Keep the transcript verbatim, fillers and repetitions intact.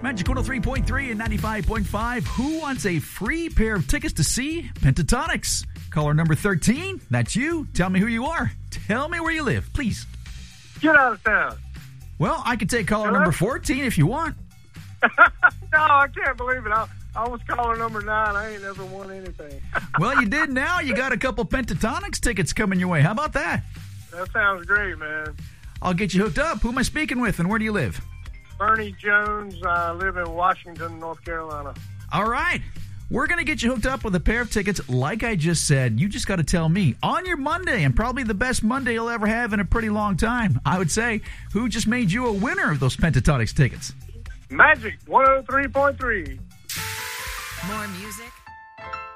Magic one oh three point three and ninety-five point five. Who wants a free pair of tickets to see Pentatonix? Caller number thirteen. That's you. Tell me who you are. Tell me where you live, please. Get out of town. Well, I could take caller Hello? number fourteen if you want. No, I can't believe it. I, I was caller number nine. I ain't never won anything. Well, you did now. You got a couple Pentatonix tickets coming your way. How about that? That sounds great, man. I'll get you hooked up. Who am I speaking with, and where do you live? Bernie Jones. I live in Washington, North Carolina. All right. We're going to get you hooked up with a pair of tickets. Like I just said, you just got to tell me on your Monday, and probably the best Monday you'll ever have in a pretty long time, I would say, who just made you a winner of those Pentatonix tickets? Magic one oh three point three. More music,